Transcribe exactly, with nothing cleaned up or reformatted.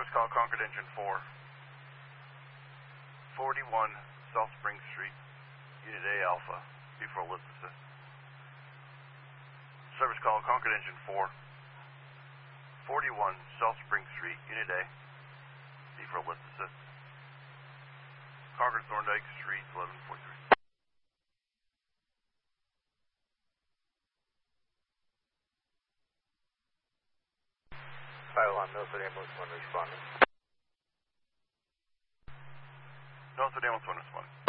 Service call Concord Engine four. forty-one South Spring Street, Unit A Alpha, before lift assist. Service call Concord Engine four. forty-one South Spring Street, Unit A, before lift assist. Concord Thorndike Street, eleven forty-three. five one, Milford Ambulance one responding. Milford Ambulance one responding.